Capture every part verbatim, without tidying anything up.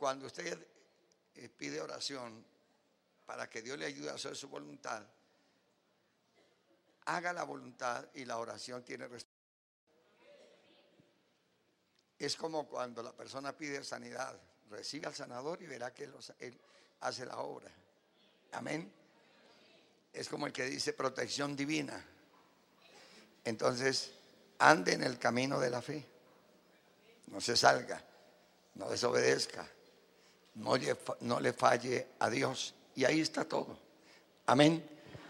cuando usted eh, pide oración para que Dios le ayude a hacer su voluntad, haga la voluntad y la oración tiene respuesta. Es como cuando la persona pide sanidad, recibe al sanador y verá que él, él hace la obra. Amén. Es como el que dice protección divina. Entonces, ande en el camino de la fe. No se salga, no desobedezca, no le, no le falle a Dios. Y ahí está todo. Amén.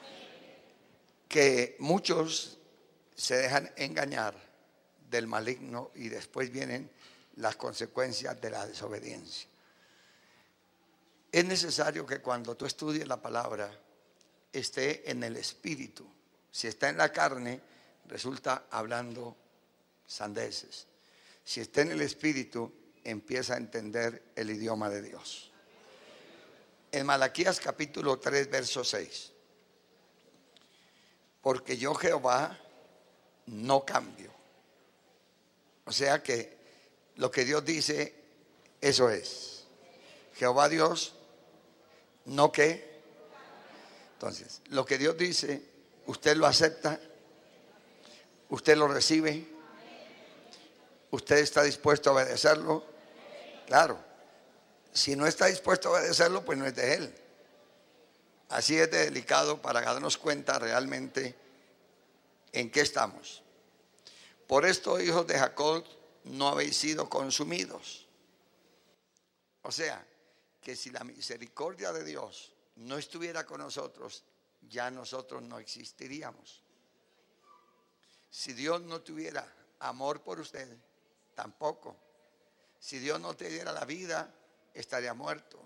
Que muchos se dejan engañar del maligno y después vienen las consecuencias de la desobediencia. Es necesario que cuando tú estudies la palabra esté en el espíritu. Si está en la carne, resulta hablando sandeces. Si está en el espíritu, empieza a entender el idioma de Dios. En Malaquías capítulo tres, verso seis. Porque yo, Jehová, no cambio. O sea que lo que Dios dice, eso es. Jehová Dios, no que. Entonces, lo que Dios dice, usted lo acepta, usted lo recibe, usted está dispuesto a obedecerlo. Claro, si no está dispuesto a obedecerlo, pues no es de Él. Así es de delicado para darnos cuenta realmente en qué estamos. Por esto, hijos de Jacob, no habéis sido consumidos. O sea, que si la misericordia de Dios no estuviera con nosotros, ya nosotros no existiríamos. Si Dios no tuviera amor por usted, tampoco. Si Dios no te diera la vida, estaría muerto.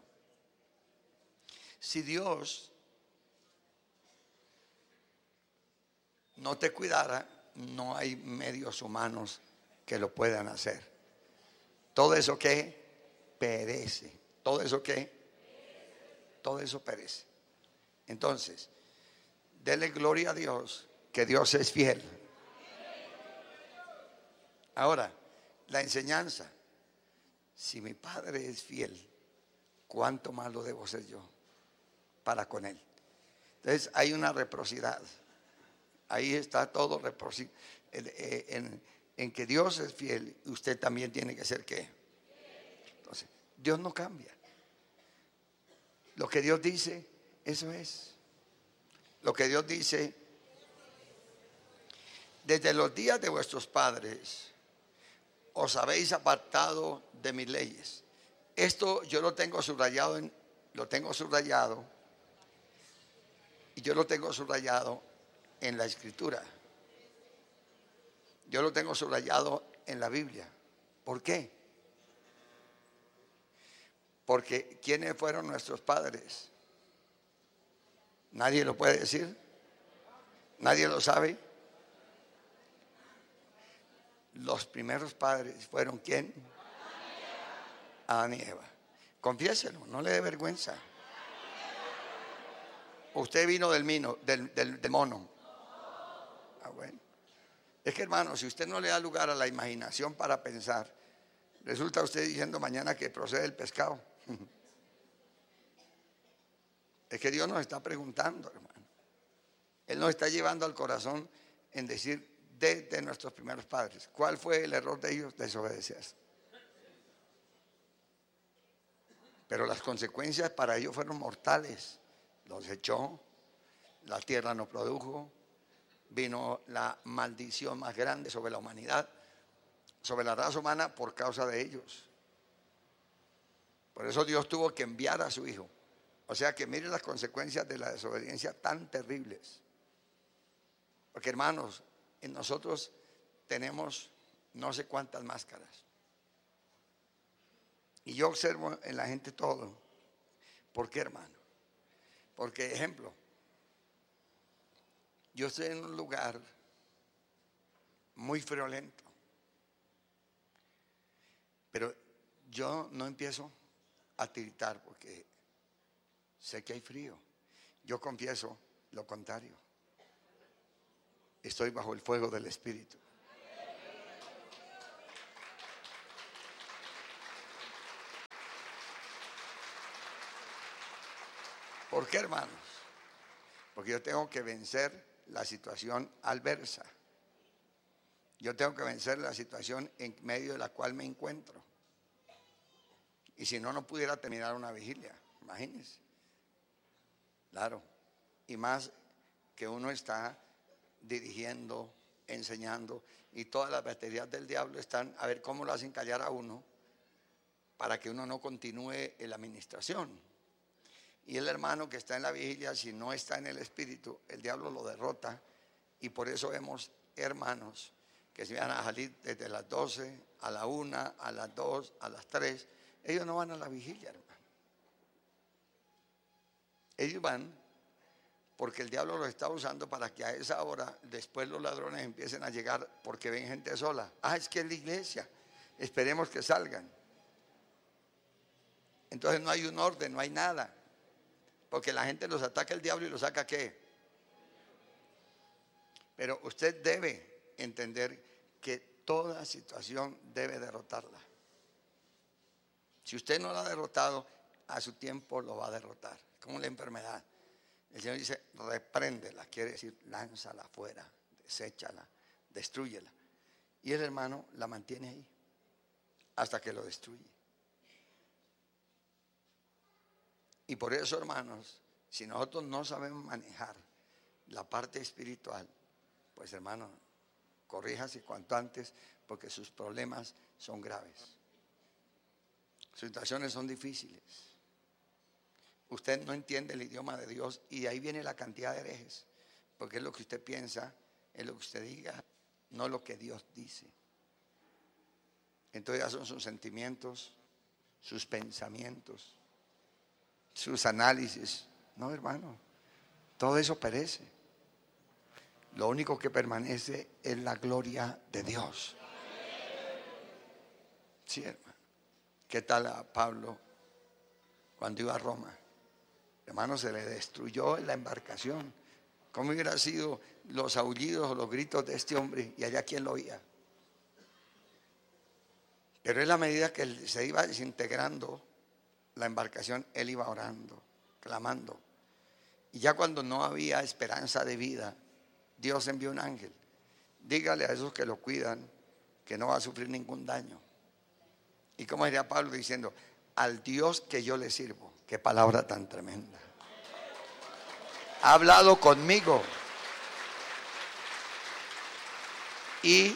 Si Dios no te cuidara, no hay medios humanos que lo puedan hacer. Todo eso que perece. Todo eso que todo eso perece. Entonces, dele gloria a Dios, que Dios es fiel. Ahora, la enseñanza. Si mi Padre es fiel, ¿cuánto más lo debo ser yo para con Él? Entonces hay una reciprocidad. Ahí está todo reciprocidad. En, en, en que Dios es fiel, usted también tiene que ser ¿qué? Entonces, Dios no cambia. Lo que Dios dice, eso es. Lo que Dios dice, desde los días de vuestros padres os habéis apartado de mis leyes. Esto yo lo tengo subrayado, en, lo tengo subrayado y yo lo tengo subrayado en la Escritura. Yo lo tengo subrayado en la Biblia. ¿Por qué? Porque ¿quiénes fueron nuestros padres? ¿Nadie lo puede decir? ¿Nadie lo sabe? Los primeros padres fueron ¿quién? Adán y Eva. Confiéselo, no le dé vergüenza. Usted vino del mino, del, del, del mono. Ah, bueno. Es que, hermano, si usted no le da lugar a la imaginación para pensar, resulta usted diciendo mañana que procede el pescado. Es que Dios nos está preguntando, hermano. Él nos está llevando al corazón en decir desde nuestros primeros padres. ¿Cuál fue el error de ellos? Desobedecer. Pero las consecuencias para ellos fueron mortales. Los echó, la tierra no produjo, vino la maldición más grande sobre la humanidad, sobre la raza humana por causa de ellos. Por eso Dios tuvo que enviar a su Hijo. O sea que miren las consecuencias de la desobediencia tan terribles. Porque, hermanos, en nosotros tenemos no sé cuántas máscaras. Y yo observo en la gente todo. ¿Por qué, hermano? Porque, ejemplo, yo estoy en un lugar muy friolento, pero yo no empiezo a tiritar porque sé que hay frío. Yo confieso lo contrario. Estoy bajo el fuego del Espíritu. ¿Por qué, hermanos? Porque yo tengo que vencer la situación adversa. Yo tengo que vencer la situación en medio de la cual me encuentro. Y si no, no pudiera terminar una vigilia. Imagínense. Claro. Y más que uno está dirigiendo, enseñando, y todas las baterías del diablo están a ver cómo lo hacen callar a uno para que uno no continúe en la administración. Y el hermano que está en la vigilia, si no está en el espíritu, el diablo lo derrota. Y por eso vemos hermanos que se van a salir desde las doce a la una, a las dos, a las tres. Ellos no van a la vigilia, hermano. Ellos van porque el diablo los está usando para que a esa hora después los ladrones empiecen a llegar porque ven gente sola. Ah, es que es la iglesia. Esperemos que salgan. Entonces no hay un orden, no hay nada. Porque la gente los ataca el diablo y los saca ¿qué? Pero usted debe entender que toda situación debe derrotarla. Si usted no la ha derrotado, a su tiempo lo va a derrotar. Como la enfermedad. El Señor dice, repréndela, quiere decir, lánzala afuera, deséchala, destrúyela. Y el hermano la mantiene ahí hasta que lo destruye. Y por eso, hermanos, si nosotros no sabemos manejar la parte espiritual, pues hermano, corríjase cuanto antes, porque sus problemas son graves. Sus situaciones son difíciles. Usted no entiende el idioma de Dios y de ahí viene la cantidad de herejes, porque es lo que usted piensa, es lo que usted diga, no lo que Dios dice. Entonces ya son sus sentimientos, sus pensamientos, sus análisis. No, hermano, todo eso perece. Lo único que permanece es la gloria de Dios. Sí, hermano. ¿Qué tal a Pablo cuando iba a Roma? Hermano, se le destruyó la embarcación. ¿Cómo hubiera sido los aullidos o los gritos de este hombre? Y allá quién lo oía. Pero en la medida que se iba desintegrando la embarcación, él iba orando, clamando. Y ya cuando no había esperanza de vida, Dios envió un ángel. Dígale a esos que lo cuidan que no va a sufrir ningún daño. ¿Y cómo diría Pablo diciendo? Al Dios que yo le sirvo. Qué palabra tan tremenda. Ha hablado conmigo. Y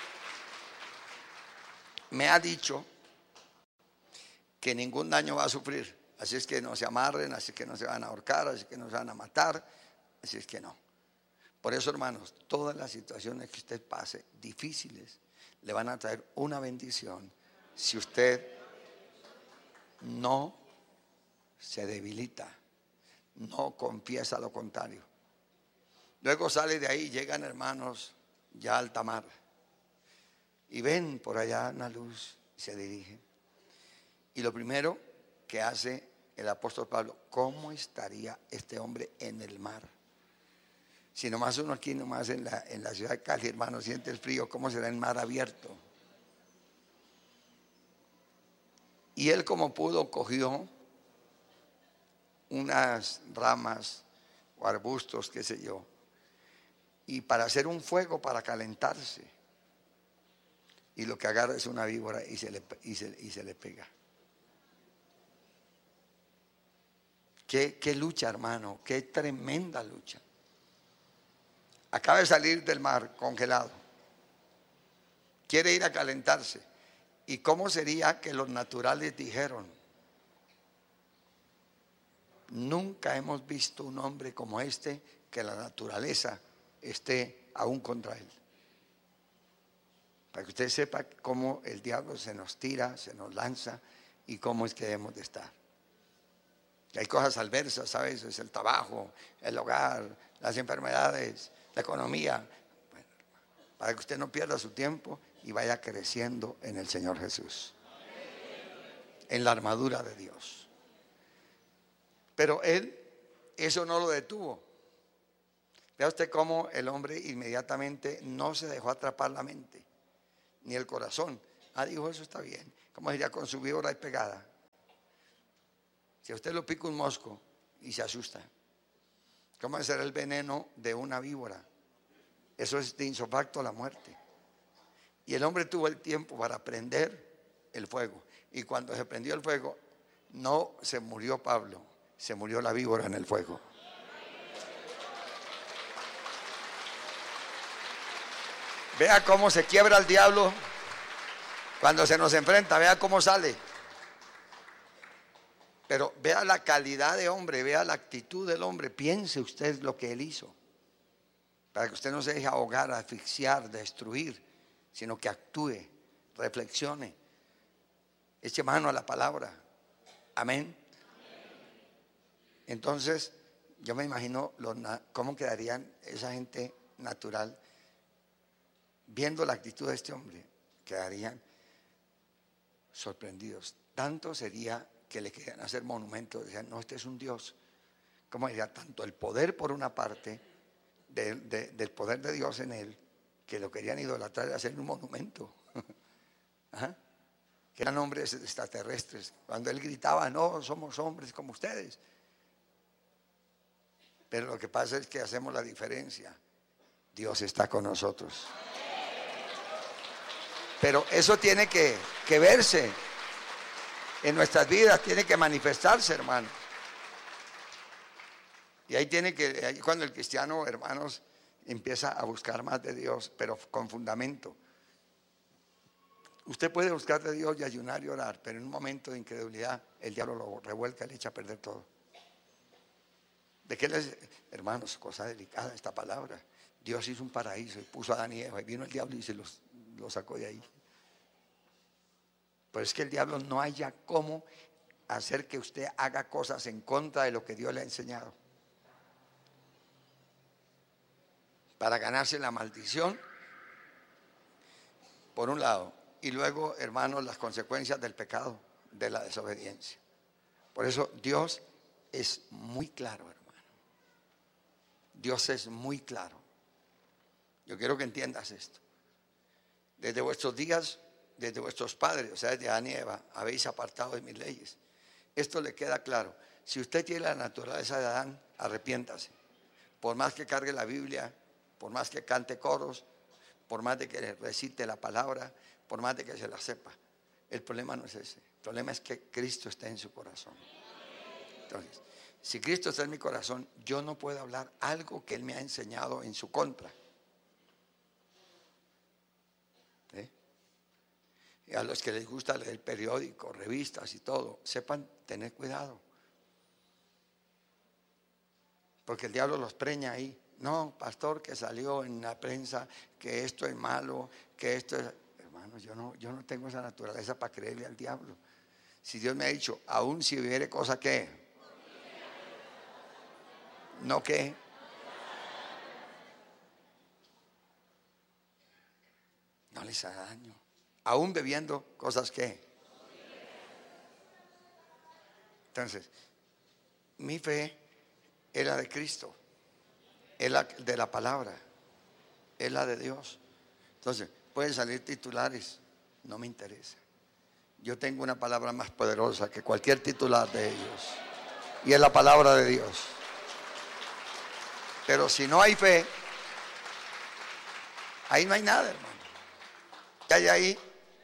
me ha dicho que ningún daño va a sufrir. Así es que no se amarren, así es que no se van a ahorcar, así es que no se van a matar, así es que no. Por eso, hermanos, todas las situaciones que usted pase, difíciles, le van a traer una bendición si usted no se debilita, no confiesa lo contrario. Luego sale de ahí, llegan hermanos ya a alta mar y ven por allá una luz y se dirigen. Y lo primero que hace el apóstol Pablo, ¿cómo estaría este hombre en el mar? Si nomás uno aquí, nomás en la, en la ciudad de Cali, hermano, siente el frío, ¿cómo será el mar abierto? Y él como pudo cogió unas ramas o arbustos, qué sé yo, y para hacer un fuego para calentarse. Y lo que agarra es una víbora y se le, y se, y se le pega. Qué, qué lucha, hermano, qué tremenda lucha. Acaba de salir del mar congelado. Quiere ir a calentarse. ¿Y cómo sería que los naturales dijeron? Nunca hemos visto un hombre como este que la naturaleza esté aún contra él. Para que usted sepa cómo el diablo se nos tira, se nos lanza y cómo es que debemos de estar. Y hay cosas adversas, ¿sabes? Es el trabajo, el hogar, las enfermedades, la economía. Bueno, para que usted no pierda su tiempo y vaya creciendo en el Señor Jesús. En la armadura de Dios. Pero él, eso no lo detuvo. Vea usted cómo el hombre inmediatamente no se dejó atrapar la mente, ni el corazón. Ah, dijo, eso está bien. Como diría, con su víbora y pegada. Si a usted lo pica un mosco y se asusta. ¿Cómo será el veneno de una víbora? Eso es de insofacto a la muerte. Y el hombre tuvo el tiempo para prender el fuego. Y cuando se prendió el fuego, no se murió Pablo, se murió la víbora en el fuego. Vea cómo se quiebra el diablo cuando se nos enfrenta, vea cómo sale. Pero vea la calidad de hombre, vea la actitud del hombre. Piense usted lo que él hizo, para que usted no se deje ahogar, asfixiar, destruir, sino que actúe, reflexione, eche mano a la palabra. Amén. Entonces, yo me imagino los, cómo quedarían esa gente natural viendo la actitud de este hombre. Quedarían sorprendidos. Tanto sería que le querían hacer monumentos. Decían, no, este es un Dios. ¿Cómo diría? Tanto el poder por una parte de, de, del poder de Dios en él, que lo querían idolatrar y hacer un monumento. Ajá. Que eran hombres extraterrestres. Cuando él gritaba, no, somos hombres como ustedes. Pero lo que pasa es que hacemos la diferencia. Dios está con nosotros. Pero eso tiene que, que verse en nuestras vidas, tiene que manifestarse, hermanos. Y ahí tiene que, ahí cuando el cristiano, hermanos, empieza a buscar más de Dios, pero con fundamento. Usted puede buscar de Dios y ayunar y orar, pero en un momento de incredulidad el diablo lo revuelca y le echa a perder todo. ¿De qué les, hermanos, cosa delicada esta palabra? Dios hizo un paraíso y puso a Adán y Eva, y vino el diablo y se los, los sacó de ahí. Pero es que el diablo no haya cómo hacer que usted haga cosas en contra de lo que Dios le ha enseñado, para ganarse la maldición, por un lado, y luego, hermanos, las consecuencias del pecado, de la desobediencia. Por eso Dios es muy claro, hermano. Dios es muy claro. Yo quiero que entiendas esto. Desde vuestros días, desde vuestros padres, o sea, desde Adán y Eva, habéis apartado de mis leyes. Esto le queda claro. Si usted tiene la naturaleza de Adán, arrepiéntase. Por más que cargue la Biblia, por más que cante coros, por más de que recite la palabra, por más de que se la sepa. El problema no es ese. El problema es que Cristo está en su corazón. Entonces, si Cristo está en mi corazón, yo no puedo hablar algo que Él me ha enseñado en su contra. ¿Eh? Y a los que les gusta leer periódicos, revistas y todo, sepan tener cuidado. Porque el diablo los preña ahí. No, pastor, que salió en la prensa que esto es malo, que esto es... Hermanos, yo no, yo no tengo esa naturaleza para creerle al diablo. Si Dios me ha dicho, aún si hubiere cosa que... No que... No les haga daño. Aún bebiendo cosas que... Entonces, mi fe es la de Cristo. Es la de la palabra, es la de Dios. Entonces, pueden salir titulares, no me interesa. Yo tengo una palabra más poderosa que cualquier titular de ellos, y es la palabra de Dios. Pero si no hay fe, ahí no hay nada, hermano. ¿Qué hay ahí?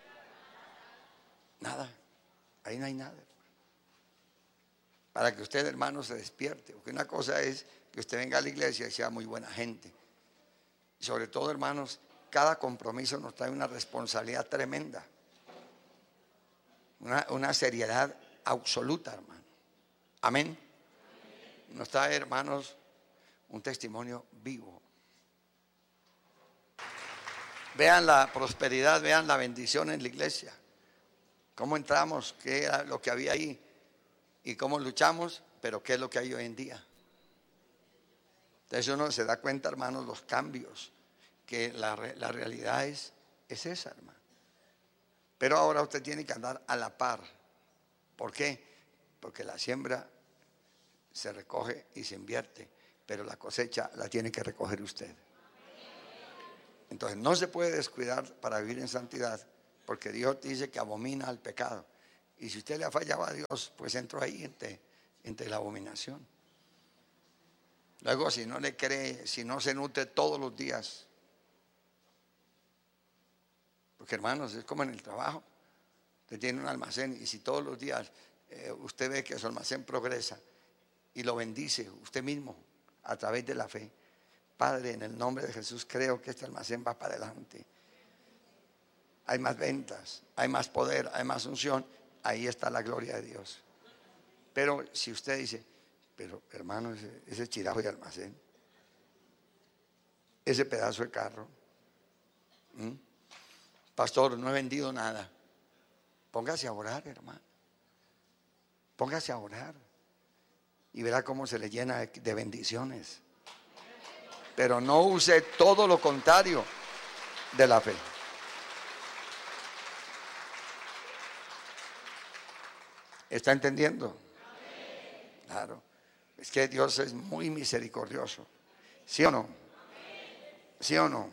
Nada, ahí no hay nada. Para que usted, hermano, se despierte. Porque una cosa es que usted venga a la iglesia y sea muy buena gente. Y sobre todo, hermanos, cada compromiso nos trae una responsabilidad tremenda. Una, una seriedad absoluta, hermano. Amén. Nos trae, hermanos, un testimonio vivo. Vean la prosperidad, vean la bendición en la iglesia. Cómo entramos, qué era lo que había ahí. Y cómo luchamos, pero qué es lo que hay hoy en día. Entonces uno se da cuenta, hermanos, los cambios, que la, la realidad es, es esa, hermano. Pero ahora usted tiene que andar a la par. ¿Por qué? Porque la siembra se recoge y se invierte, pero la cosecha la tiene que recoger usted. Entonces no se puede descuidar para vivir en santidad, porque Dios dice que abomina al pecado. Y si usted le ha fallado a Dios, pues entró ahí entre, entre la abominación. Luego, si no le cree, si no se nutre todos los días, porque hermanos, es como en el trabajo. Usted tiene un almacén y si todos los días eh, usted ve que su almacén progresa y lo bendice usted mismo a través de la fe. Padre, en el nombre de Jesús, creo que este almacén va para adelante. Hay más ventas, hay más poder, hay más unción. Ahí está la gloria de Dios. Pero si usted dice, pero hermano, ese, ese chirajo de almacén, ese pedazo de carro, ¿m? Pastor, no he vendido nada. Póngase a orar, hermano. Póngase a orar y verá cómo se le llena de bendiciones. Pero no use todo lo contrario de la fe. ¿Está entendiendo? Claro. Es que Dios es muy misericordioso. ¿Sí o no? ¿Sí o no?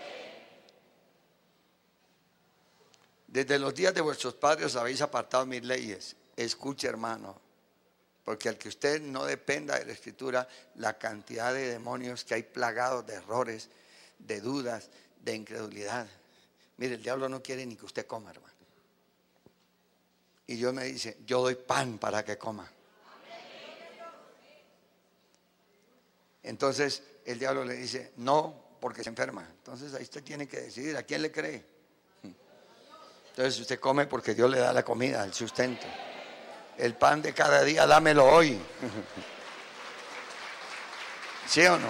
Desde los días de vuestros padres habéis apartado mis leyes. Escuche, hermano, porque al que usted no dependa de la Escritura, la cantidad de demonios que hay plagados de errores, de dudas, de incredulidad. Mire, el diablo no quiere ni que usted coma, hermano. Y Dios me dice, yo doy pan para que coma. Entonces el diablo le dice, no, porque se enferma. Entonces ahí usted tiene que decidir a quién le cree. Entonces usted come porque Dios le da la comida, el sustento. El pan de cada día, dámelo hoy. ¿Sí o no?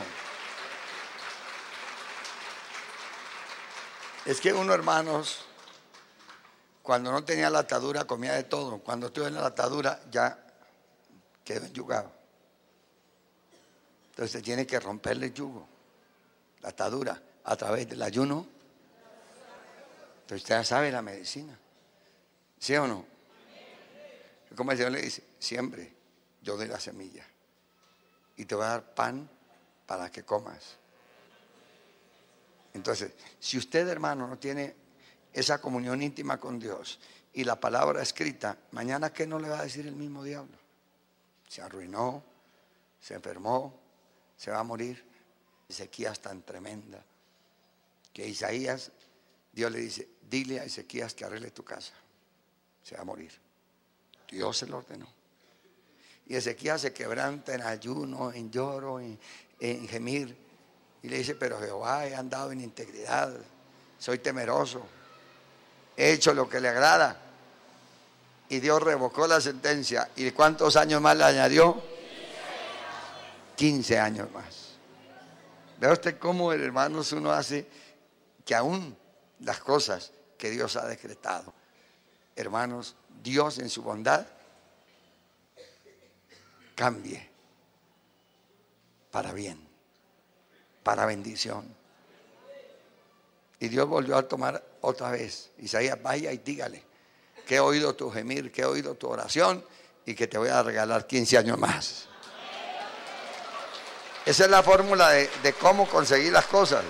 Es que uno, hermanos, cuando no tenía la atadura comía de todo. Cuando estuve en la atadura ya quedó enyugado. Entonces se tiene que romperle el yugo, la atadura, a través del ayuno. Entonces usted ya sabe la medicina. ¿Sí o no? Como el Señor le dice, siempre yo doy la semilla y te voy a dar pan para que comas. Entonces, si usted, hermano, no tiene esa comunión íntima con Dios y la palabra escrita, mañana ¿qué no le va a decir el mismo diablo? Se arruinó, se enfermó, se va a morir. Ezequías tan tremenda que Isaías, Dios le dice, dile a Ezequías que arregle tu casa, se va a morir. Dios se lo ordenó. Y Ezequías se quebranta en ayuno, en lloro, en, en gemir. Y le dice, pero Jehová, he andado en integridad, soy temeroso, he hecho lo que le agrada. Y Dios revocó la sentencia. ¿Y cuántos años más le añadió? quince años más. Vea usted cómo, hermanos, uno hace que aún las cosas que Dios ha decretado, hermanos, Dios en su bondad cambie para bien, para bendición. Y Dios volvió a tomar otra vez. Isaías, vaya y dígale que he oído tu gemir, que he oído tu oración y que te voy a regalar quince años más. Esa es la fórmula de, de cómo conseguir las cosas.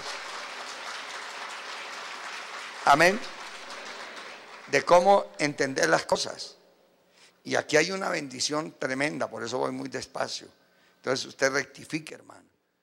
Amén. De cómo entender las cosas. Y aquí hay una bendición tremenda, por eso voy muy despacio. Entonces usted rectifique, hermano.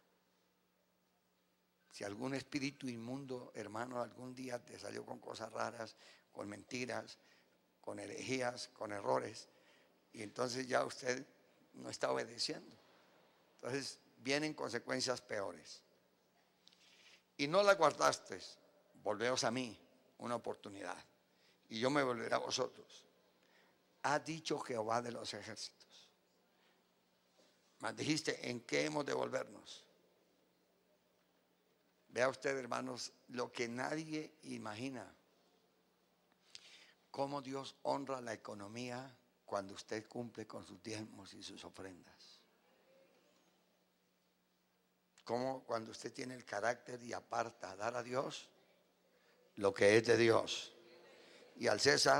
Si algún espíritu inmundo, hermano, algún día te salió con cosas raras, con mentiras, con herejías, con errores, y entonces ya usted no está obedeciendo. Entonces vienen consecuencias peores. Y no la guardaste, volveos a mí una oportunidad, y yo me volveré a vosotros. Ha dicho Jehová de los ejércitos. Mas dijiste, ¿en qué hemos de volvernos? Vea usted, hermanos, lo que nadie imagina. Cómo Dios honra la economía cuando usted cumple con sus diezmos y sus ofrendas. Cómo cuando usted tiene el carácter y aparta a dar a Dios lo que es de Dios y al César.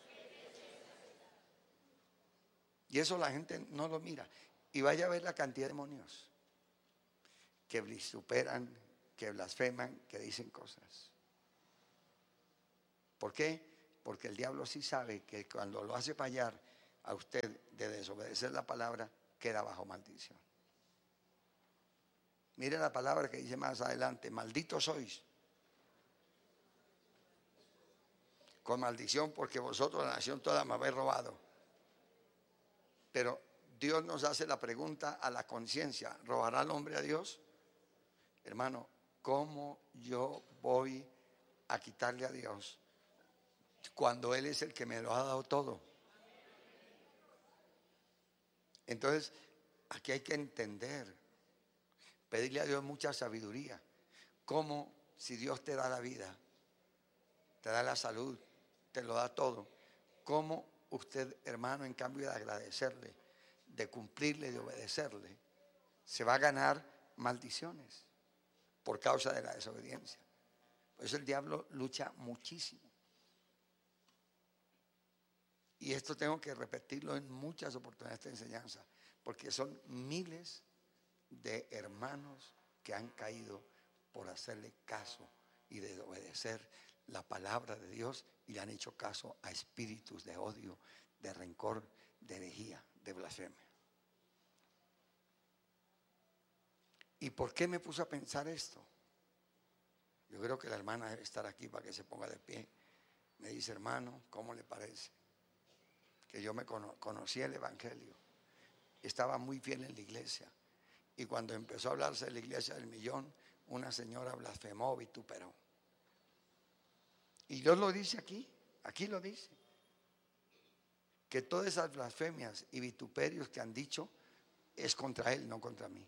Y eso la gente no lo mira. Y vaya a ver la cantidad de demonios que vituperan, que blasfeman, que dicen cosas. ¿Por qué? Porque el diablo sí sabe que cuando lo hace fallar a usted de desobedecer la palabra, queda bajo maldición. Mire la palabra que dice más adelante: malditos sois con maldición, porque vosotros, la nación toda, me habéis robado. Pero Dios nos hace la pregunta a la conciencia: ¿robará el hombre a Dios? Hermano, ¿cómo yo voy a quitarle a Dios cuando Él es el que me lo ha dado todo? Entonces, aquí hay que entender, pedirle a Dios mucha sabiduría. ¿Cómo, si Dios te da la vida, te da la salud, te lo da todo, cómo usted, hermano, en cambio de agradecerle, de cumplirle, de obedecerle, se va a ganar maldiciones por causa de la desobediencia? Por eso el diablo lucha muchísimo. Y esto tengo que repetirlo en muchas oportunidades de enseñanza, porque son miles de hermanos que han caído por hacerle caso y de obedecer la palabra de Dios, y le han hecho caso a espíritus de odio, de rencor, de herejía, de blasfemia. ¿Y por qué me puse a pensar esto? Yo creo que la hermana debe estar aquí para que se ponga de pie. Me dice: hermano, ¿cómo le parece que yo me cono- conocí el evangelio? Estaba muy fiel en la iglesia, y cuando empezó a hablarse de la iglesia del millón, una señora blasfemó, vituperó. Y Dios lo dice aquí, aquí lo dice, que todas esas blasfemias y vituperios que han dicho es contra Él, no contra mí.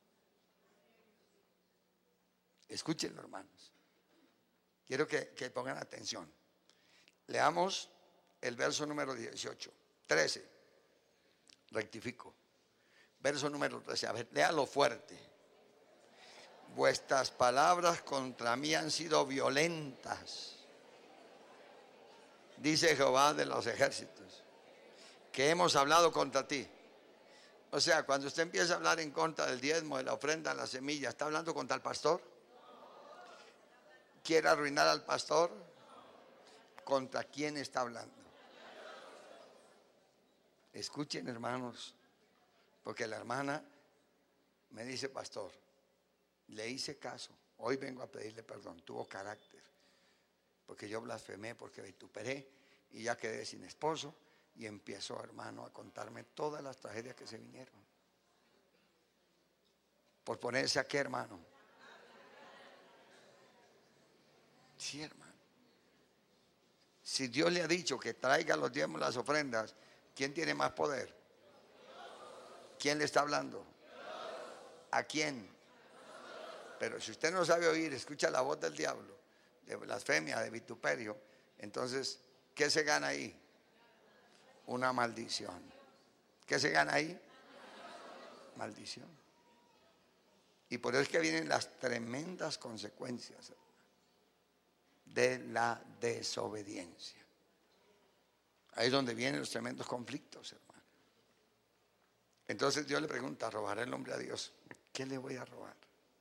Escúchenlo, hermanos. Quiero que, que pongan atención. Leamos el verso número dieciocho, trece. Rectifico. Verso número trece. A ver, léalo fuerte. Vuestras palabras contra mí han sido violentas, dice Jehová de los ejércitos, que hemos hablado contra ti. O sea, cuando usted empieza a hablar en contra del diezmo, de la ofrenda, de la semilla, ¿está hablando contra el pastor? ¿Quiere arruinar al pastor? ¿Contra quién está hablando? Escuchen, hermanos, porque la hermana me dice: pastor, le hice caso, hoy vengo a pedirle perdón, tuvo carácter, porque yo blasfemé, porque vituperé y ya quedé sin esposo. Y empezó, hermano, a contarme todas las tragedias que se vinieron por ponerse aquí, hermano. Sí, hermano. Si Dios le ha dicho que traiga los diezmos, las ofrendas, ¿quién tiene más poder? ¿Quién le está hablando? ¿A quién? Pero si usted no sabe oír, escucha la voz del diablo, de blasfemia, de vituperio, entonces, ¿qué se gana ahí? Una maldición. ¿Qué se gana ahí? Maldición. Y por eso es que vienen las tremendas consecuencias de la desobediencia. Ahí es donde vienen los tremendos conflictos, hermano. Entonces Dios le pregunta: ¿robará el hombre a Dios? ¿Qué le voy a robar?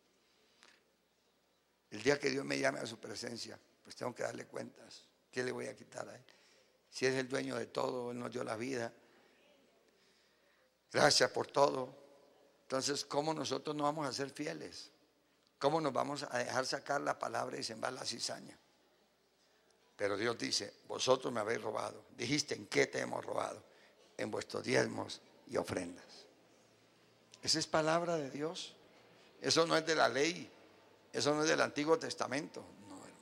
El día que Dios me llame a su presencia, pues tengo que darle cuentas. ¿Qué le voy a quitar a Él? Si es el dueño de todo, Él nos dio la vida. Gracias por todo. Entonces, ¿cómo nosotros no vamos a ser fieles? ¿Cómo nos vamos a dejar sacar la palabra y sembrar la cizaña? Pero Dios dice: vosotros me habéis robado. Dijiste: ¿en qué te hemos robado? En vuestros diezmos y ofrendas. Esa es palabra de Dios. Eso no es de la ley. Eso no es del Antiguo Testamento. No, hermano.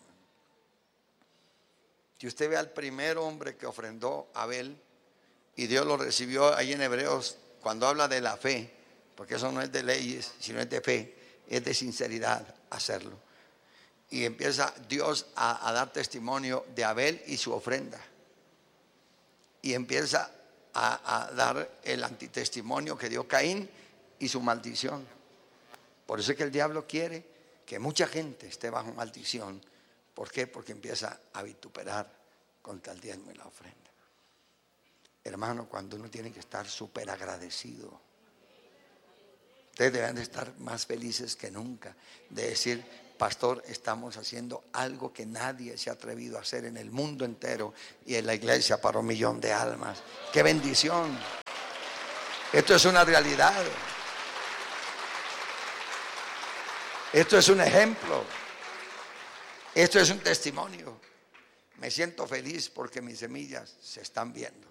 Si usted ve al primer hombre que ofrendó, Abel, y Dios lo recibió ahí en Hebreos, cuando habla de la fe, porque eso no es de leyes, sino es de fe, es de sinceridad hacerlo. Y empieza Dios a, a dar testimonio de Abel y su ofrenda. Y empieza a, a dar el antitestimonio que dio Caín y su maldición. Por eso es que el diablo quiere que mucha gente esté bajo maldición. ¿Por qué? Porque empieza a vituperar contra el diezmo y la ofrenda. Hermano, cuando uno tiene que estar súper agradecido, ustedes deben de estar más felices que nunca, de decir: pastor, estamos haciendo algo que nadie se ha atrevido a hacer en el mundo entero y en la iglesia para un millón de almas. ¡Qué bendición! Esto es una realidad. Esto es un ejemplo. Esto es un testimonio. Me siento feliz porque mis semillas se están viendo.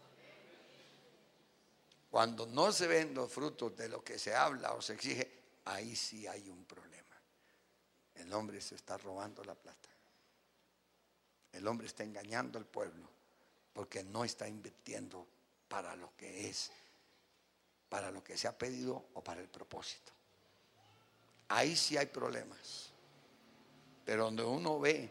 Cuando no se ven los frutos de lo que se habla o se exige, ahí sí hay un problema. El hombre se está robando la plata. El hombre está engañando al pueblo porque no está invirtiendo para lo que es, para lo que se ha pedido o para el propósito. Ahí sí hay problemas. Pero donde uno ve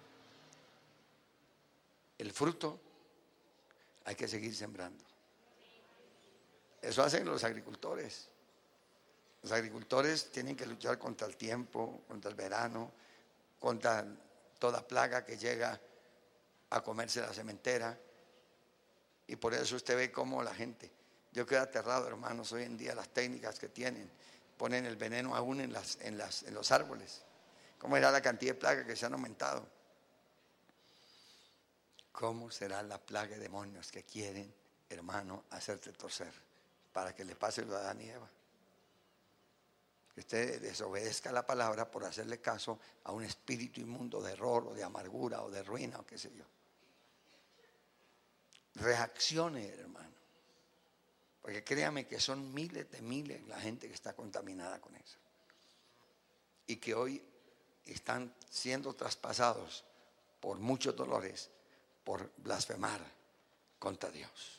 el fruto, hay que seguir sembrando. Eso hacen los agricultores. Los agricultores tienen que luchar contra el tiempo, contra el verano, contra toda plaga que llega a comerse la sementera. Y por eso usted ve cómo la gente, yo quedo aterrado, hermanos, hoy en día las técnicas que tienen, ponen el veneno aún en, las, en, las, en los árboles. ¿Cómo era la cantidad de plagas que se han aumentado? ¿Cómo será la plaga de demonios que quieren, hermano, hacerte torcer para que le pase lo a Adán y Eva? Que usted desobedezca la palabra por hacerle caso a un espíritu inmundo de error o de amargura o de ruina o qué sé yo. Reaccione, hermano, porque créame que son miles de miles la gente que está contaminada con eso y que hoy están siendo traspasados por muchos dolores por blasfemar contra Dios,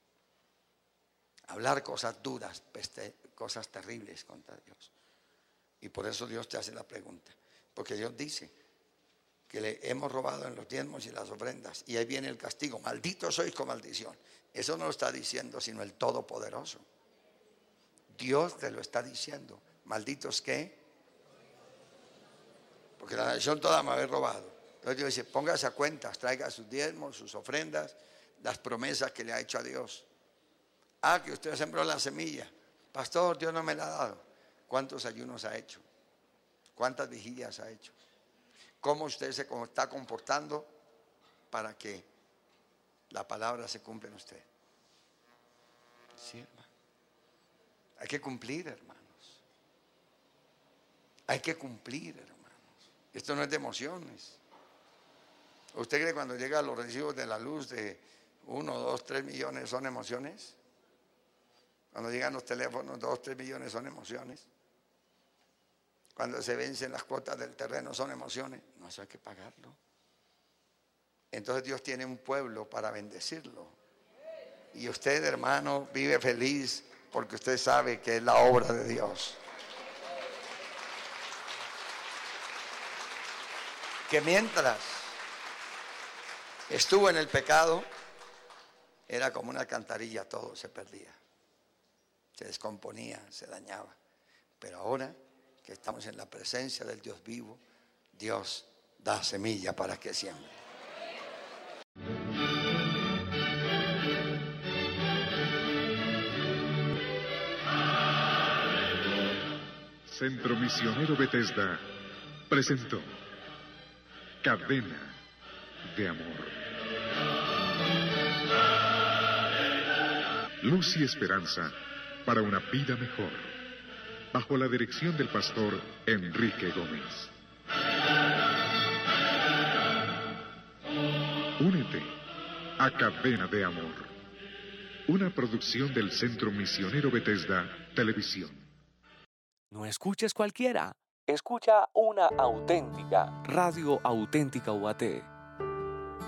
hablar cosas duras, peste, cosas terribles contra Dios. Y por eso Dios te hace la pregunta, porque Dios dice que le hemos robado en los diezmos y las ofrendas, y ahí viene el castigo. Maldito sois con maldición. Eso no lo está diciendo sino el Todopoderoso. Dios te lo está diciendo. ¿Malditos qué? Porque la nación toda me había robado. Entonces Dios dice, póngase a cuentas, traiga sus diezmos, sus ofrendas, las promesas que le ha hecho a Dios. Ah, que usted sembró la semilla. Pastor, Dios no me la ha dado. ¿Cuántos ayunos ha hecho? ¿Cuántas vigilias ha hecho? ¿Cómo usted se está comportando para que la palabra se cumpla en usted? Sí, hermano. Hay que cumplir, hermanos. Hay que cumplir, hermanos. Esto no es de emociones. ¿Usted cree que cuando llega a los recibos de la luz de uno, dos, tres millones son emociones? Cuando llegan los teléfonos, dos, tres millones son emociones. Cuando se vencen las cuotas del terreno son emociones. No, eso hay que pagarlo. Entonces Dios tiene un pueblo para bendecirlo. Y usted, hermano, vive feliz porque usted sabe que es la obra de Dios. Que mientras estuvo en el pecado, era como una alcantarilla, todo se perdía. Se descomponía, se dañaba. Pero ahora que estamos en la presencia del Dios vivo, Dios da semilla para que siembre. Centro Misionero Bethesda presentó Cadena de Amor. Luz y esperanza para una vida mejor, bajo la dirección del pastor Enrique Gómez. Únete a Cadena de Amor, una producción del Centro Misionero Bethesda Televisión. No escuches cualquiera, escucha una auténtica, Radio Auténtica U A T.